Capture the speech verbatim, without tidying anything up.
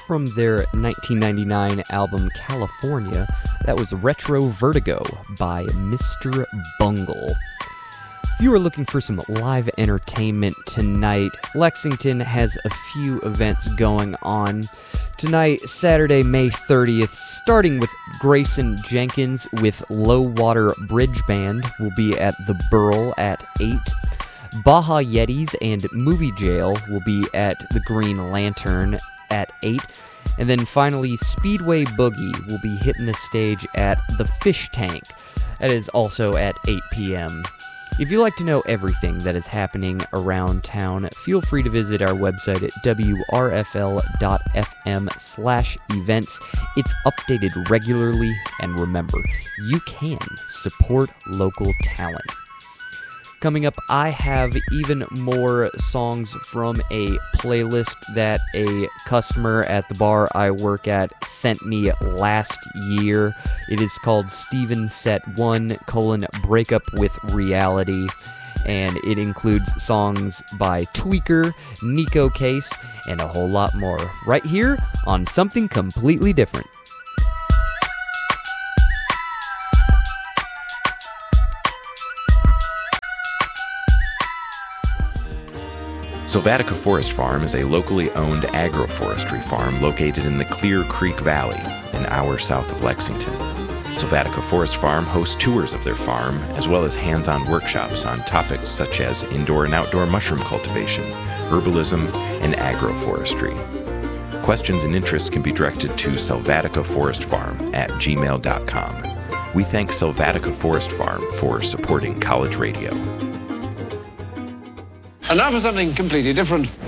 from their nineteen ninety-nine album California. That was Retro Vertigo by Mister Bungle. If you are looking for some live entertainment tonight, Lexington has a few events going on. Tonight, Saturday, May thirtieth, starting with Grayson Jenkins with Low Water Bridge Band, will be at the Burl at eight. Baja Yetis and Movie Jail will be at the Green Lantern at eight. And then finally, Speedway Boogie will be hitting the stage at the Fish Tank. That is also at eight p.m. If you'd like to know everything that is happening around town, feel free to visit our website at w r f l dot f m slash events. It's updated regularly, and remember, you can support local talent. Coming up, I have even more songs from a playlist that a customer at the bar I work at sent me last year. It is called Steven Set one, colon, Breakup with Reality, and it includes songs by Tweaker, Nico Case, and a whole lot more, right here on Something Completely Different. Sylvatica Forest Farm is a locally owned agroforestry farm located in the Clear Creek Valley, an hour south of Lexington. Sylvatica Forest Farm hosts tours of their farm, as well as hands-on workshops on topics such as indoor and outdoor mushroom cultivation, herbalism, and agroforestry. Questions and interests can be directed to sylvatica forest farm at gmail dot com. We thank Sylvatica Forest Farm for supporting college radio. And now for something completely different.